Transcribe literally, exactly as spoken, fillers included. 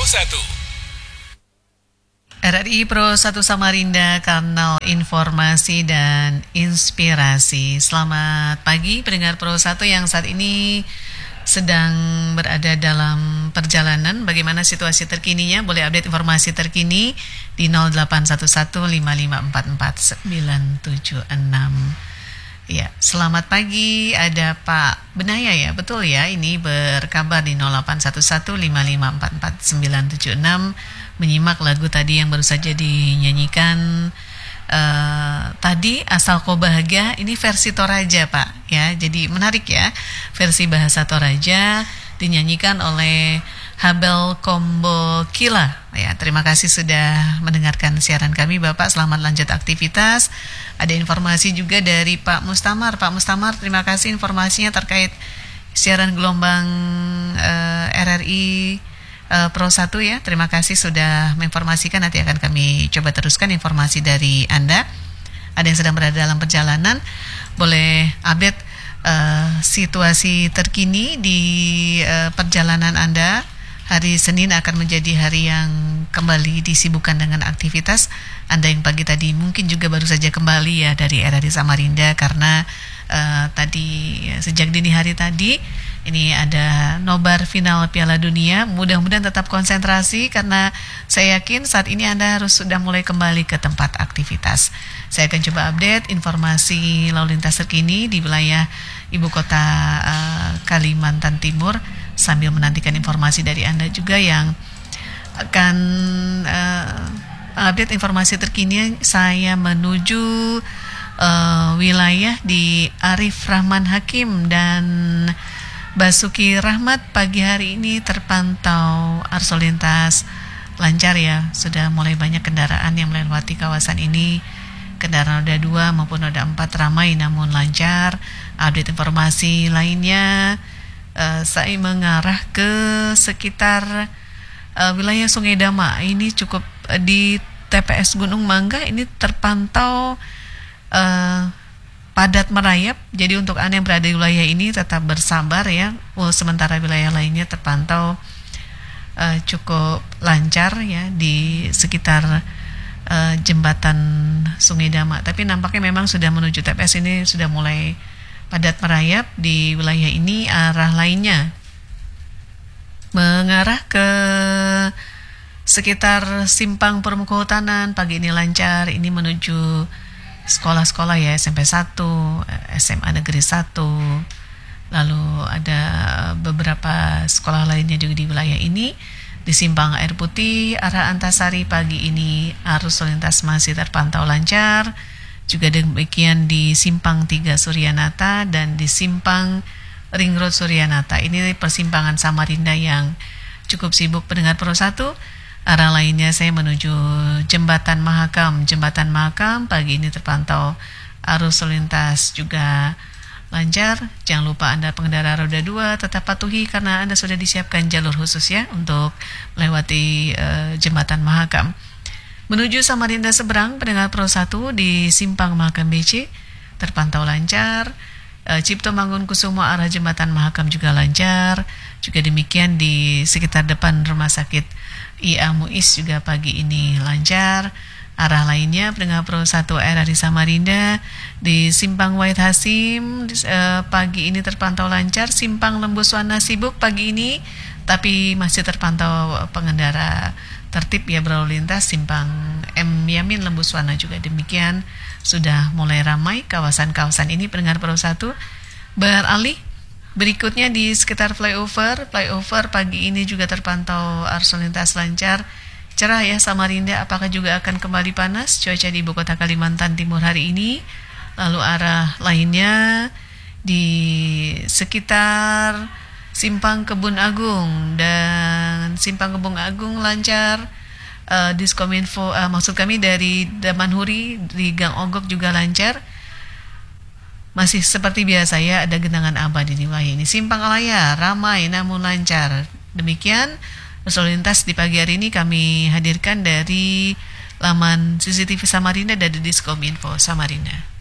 satu. R R I Pro satu Samarinda, kanal informasi dan inspirasi. Selamat pagi pendengar Pro satu yang saat ini sedang berada dalam perjalanan. Bagaimana situasi terkininya? Boleh update informasi terkini di nol delapan satu satu lima lima empat empat sembilan tujuh enam. Ya, selamat pagi. Ada Pak Benaya ya, betul ya. Ini berkabar di nol delapan satu satu lima lima empat empat sembilan tujuh enam. Menyimak lagu tadi yang baru saja dinyanyikan uh, tadi, Asal Kau Bahagia. Ini versi Toraja Pak ya, jadi menarik ya, versi bahasa Toraja dinyanyikan oleh Habel Kombo Kila ya. Terima kasih sudah mendengarkan siaran kami Bapak, selamat lanjut aktivitas. Ada informasi juga dari Pak Mustamar. Pak Mustamar, terima kasih informasinya terkait siaran gelombang uh, R R I Uh, Pro satu ya, terima kasih sudah menginformasikan. Nanti akan kami coba teruskan informasi dari Anda. Ada yang sedang berada dalam perjalanan, boleh update uh, situasi terkini di uh, perjalanan Anda. Hari Senin akan menjadi hari yang kembali disibukkan dengan aktivitas. Anda yang pagi tadi mungkin juga baru saja kembali ya dari R R I Samarinda, karena uh, tadi sejak dini hari tadi ini ada nobar final Piala Dunia. Mudah-mudahan tetap konsentrasi, karena saya yakin saat ini Anda harus sudah mulai kembali ke tempat aktivitas. Saya akan coba update informasi lalu lintas terkini di wilayah ibu kota uh, Kalimantan Timur, sambil menantikan informasi dari Anda juga yang akan uh, update informasi terkini. Saya menuju uh, wilayah di Arif Rahman Hakim dan Basuki Rahmat. Pagi hari ini terpantau arus lalu lintas lancar ya. Sudah mulai banyak kendaraan yang melewati kawasan ini. Kendaraan roda dua maupun roda empat ramai namun lancar. Update informasi lainnya, uh, saya mengarah ke sekitar uh, wilayah Sungai Dama. Ini cukup uh, di T P S Gunung Mangga ini terpantau uh, padat merayap. Jadi untuk Anda yang berada di wilayah ini tetap bersabar ya. Sementara wilayah lainnya terpantau uh, cukup lancar ya di sekitar uh, jembatan Sungai Dama. Tapi nampaknya memang sudah menuju T P S ini sudah mulai padat merayap di wilayah ini. Arah lainnya mengarah ke sekitar Simpang Pramuka Hutanan pagi ini lancar. Ini menuju sekolah-sekolah ya, S M P satu, S M A Negeri satu, lalu ada beberapa sekolah lainnya juga di wilayah ini. Di Simpang Air Putih arah Antasari pagi ini arus lalu lintas masih terpantau lancar. Juga demikian di Simpang tiga Suryanata dan di Simpang Ring Road Suryanata. Ini persimpangan Samarinda yang cukup sibuk pendengar Pro satu. Arah lainnya saya menuju Jembatan Mahakam. Jembatan Mahakam pagi ini terpantau arus lalu lintas juga lancar. Jangan lupa Anda pengendara roda dua tetap patuhi, karena Anda sudah disiapkan jalur khusus ya untuk melewati uh, Jembatan Mahakam. Menuju Samarinda seberang pendengar Pro satu di Simpang Mahakam B C terpantau lancar. uh, Cipto Mangunkusumo arah Jembatan Mahakam juga lancar. Juga demikian di sekitar depan Rumah Sakit I A Muiz juga pagi ini lancar. Arah lainnya pendengar Pro satu R R I Samarinda di Simpang Wahid Hasim eh, pagi ini terpantau lancar. Simpang Lembuswana sibuk pagi ini, tapi masih terpantau pengendara tertib ya berlalu lintas. Simpang M Yamin Lembuswana juga demikian sudah mulai ramai kawasan-kawasan ini pendengar Pro satu. Beralih berikutnya di sekitar flyover, flyover pagi ini juga terpantau arus lalu lintas lancar. Cerah ya Samarinda, apakah juga akan kembali panas cuaca di ibu kota Kalimantan Timur hari ini? Lalu arah lainnya di sekitar Simpang Kebun Agung dan Simpang Kebun Agung lancar. Uh, Diskominfo, uh, maksud kami dari Damanhuri di Gang Ogok juga lancar. Masih seperti biasa ya, ada genangan abadi di wilayah ini. Simpang Alaya ramai namun lancar. Demikian lalu lintas di pagi hari ini kami hadirkan dari laman C C T V Samarinda dari Diskominfo Samarinda.